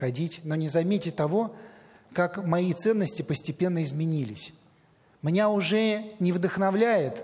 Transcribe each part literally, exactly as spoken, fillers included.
ходить, но не заметить того, как мои ценности постепенно изменились. Меня уже не вдохновляет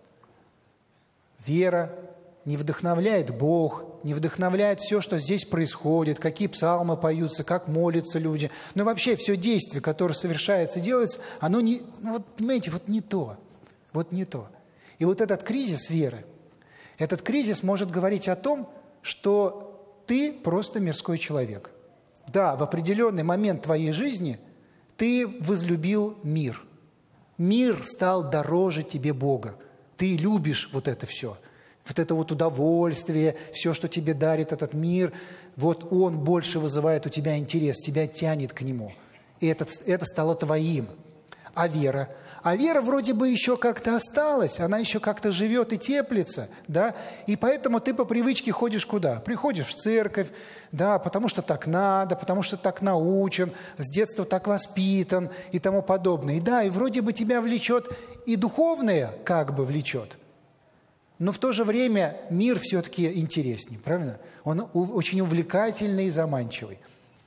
вера, не вдохновляет Бог, не вдохновляет все, что здесь происходит, какие псалмы поются, как молятся люди. Но вообще все действие, которое совершается, делается, оно не, ну вот, понимаете, вот не то, вот не то. И вот этот кризис веры, этот кризис может говорить о том, что ты просто мирской человек. Да, в определенный момент твоей жизни ты возлюбил мир. Мир стал дороже тебе Бога. Ты любишь вот это все. Вот это вот удовольствие, все, что тебе дарит этот мир, вот он больше вызывает у тебя интерес, тебя тянет к нему. И это, это стало твоим. А вера? А вера вроде бы еще как-то осталась, она еще как-то живет и теплится, да, и поэтому ты по привычке ходишь куда? Приходишь в церковь, да, потому что так надо, потому что так научен, с детства так воспитан и тому подобное. И да, и вроде бы тебя влечет и духовное как бы влечет, но в то же время мир все-таки интереснее, правильно? Он очень увлекательный и заманчивый.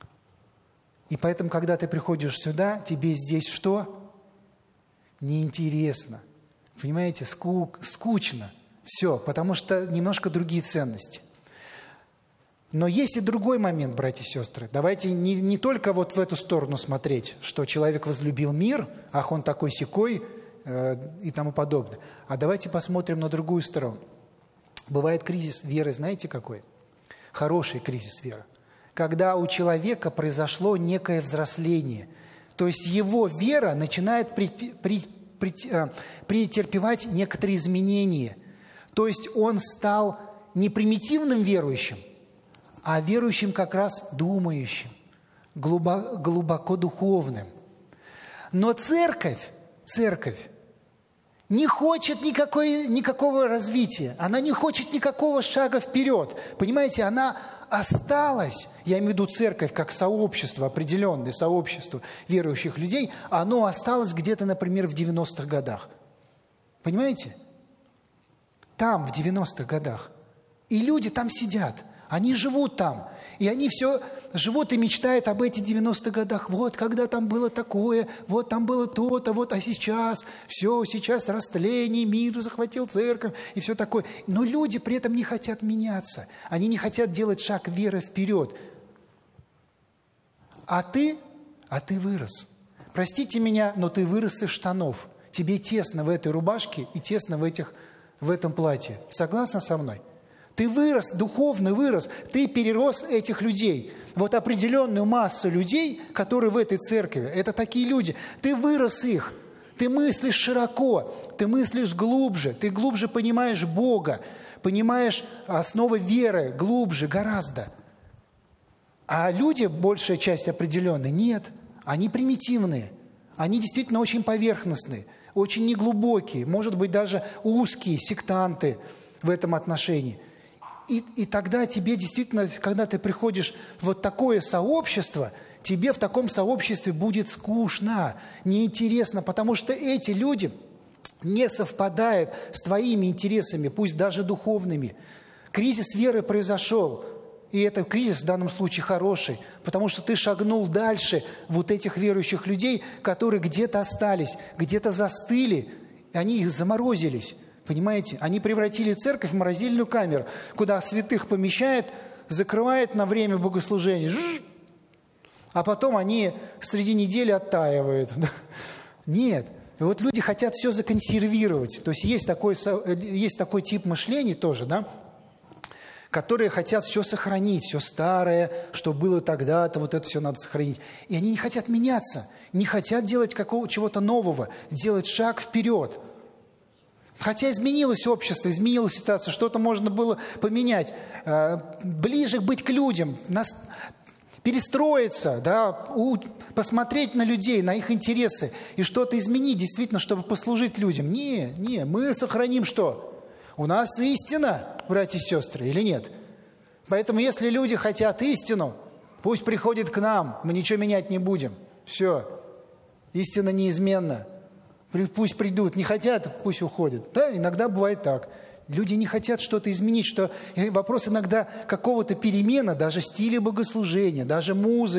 И поэтому, когда ты приходишь сюда, тебе здесь что? Неинтересно. Понимаете, скук, скучно. Все, потому что немножко другие ценности. Но есть и другой момент, братья и сестры. Давайте не, не только вот в эту сторону смотреть, что человек возлюбил мир, ах, он такой-сякой э, и тому подобное. А давайте посмотрим на другую сторону. Бывает кризис веры, знаете какой? Хороший кризис веры. Когда у человека произошло некое взросление. То есть его вера начинает при, при, при, претерпевать некоторые изменения. То есть он стал не примитивным верующим, а верующим как раз думающим, глубоко, глубоко духовным. Но церковь, церковь не хочет никакой, никакого развития, она не хочет никакого шага вперед. Понимаете, она осталась, я имею в виду церковь как сообщество, определенное сообщество верующих людей, оно осталось где-то, например, в девяностых годах. Понимаете? Там, в девяностых годах. И люди там сидят, они живут там. И они все живут и мечтают об этих девяностых годах. Вот, когда там было такое, вот там было то-то, вот, а сейчас все, сейчас растление, мир захватил церковь и все такое. Но люди при этом не хотят меняться. Они не хотят делать шаг веры вперед. А ты, а ты вырос. Простите меня, но ты вырос из штанов. Тебе тесно в этой рубашке и тесно в, этих, в этом платье. Согласна со мной? Ты вырос, духовно вырос, ты перерос этих людей. Вот определенную массу людей, которые в этой церкви, это такие люди. Ты вырос их, ты мыслишь широко, ты мыслишь глубже, ты глубже понимаешь Бога, понимаешь основы веры глубже гораздо. А люди, большая часть определенная, нет, они примитивные, они действительно очень поверхностные, очень неглубокие, может быть, даже узкие, сектанты в этом отношении. И, и тогда тебе действительно, когда ты приходишь в вот такое сообщество, тебе в таком сообществе будет скучно, неинтересно, потому что эти люди не совпадают с твоими интересами, пусть даже духовными. Кризис веры произошел, и этот кризис в данном случае хороший, потому что ты шагнул дальше вот этих верующих людей, которые где-то остались, где-то застыли, и они их заморозились. Понимаете, они превратили церковь в морозильную камеру, куда святых помещает, закрывает на время богослужения, а потом они среди недели оттаивают. Нет, и вот люди хотят все законсервировать. То есть есть такой, есть такой тип мышления тоже, да, которые хотят все сохранить, все старое, что было тогда-то, вот это все надо сохранить. И они не хотят меняться, не хотят делать какого, чего-то нового, делать шаг вперед. Хотя изменилось общество, изменилась ситуация, что-то можно было поменять, ближе быть к людям, нас, перестроиться, да, у, посмотреть на людей, на их интересы и что-то изменить действительно, чтобы послужить людям. Не, не, мы сохраним что? У нас истина, братья и сестры, или нет? Поэтому если люди хотят истину, пусть приходят к нам, мы ничего менять не будем. Все, истина неизменна. Пусть придут, не хотят, пусть уходят. Да, иногда бывает так. Люди не хотят что-то изменить, что вопрос иногда какого-то перемена, даже стиля богослужения, даже музыки.